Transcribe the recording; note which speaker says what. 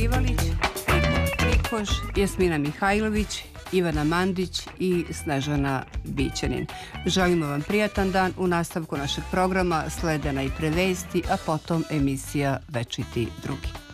Speaker 1: Trivalić, Nikola Trikoš, Jasmina Mihajlović, Ivana Mandić i Snežana Bićanin. Želimo vam prijatan dan. U nastavku našeg programa slede najpre vesti, a potom emisija Večiti drugi.